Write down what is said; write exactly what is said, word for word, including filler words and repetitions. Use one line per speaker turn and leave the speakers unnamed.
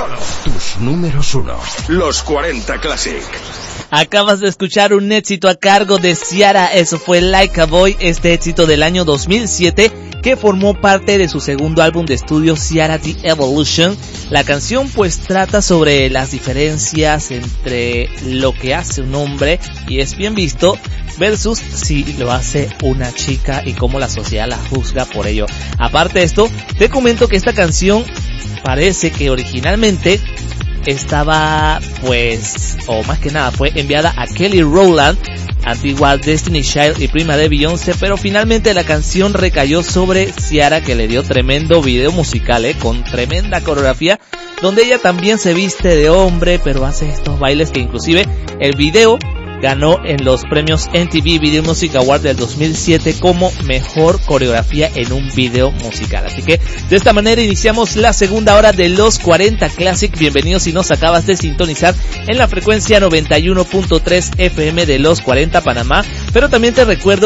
Solo tus números uno. Los cuarenta Classic.
Acabas de escuchar un éxito a cargo de Ciara, eso fue Like a Boy, este éxito del año dos mil siete que formó parte de su segundo álbum de estudio Ciara The Evolution. La canción pues trata sobre las diferencias entre lo que hace un hombre y es bien visto versus si lo hace una chica y cómo la sociedad la juzga por ello. Aparte de esto, te comento que esta canción parece que originalmente estaba pues, o más que nada fue enviada a Kelly Rowland, antigua Destiny Child y prima de Beyoncé, pero finalmente la canción recayó sobre Ciara, que le dio tremendo video musical, eh, con tremenda coreografía, donde ella también se viste de hombre, pero hace estos bailes que inclusive el video ganó en los premios M T V Video Music Award del dos mil siete como mejor coreografía en un video musical. Así que de esta manera iniciamos la segunda hora de los cuarenta Classic. Bienvenidos si nos acabas de sintonizar en la frecuencia noventa y uno punto tres F M de los cuarenta Panamá, pero también te recuerdo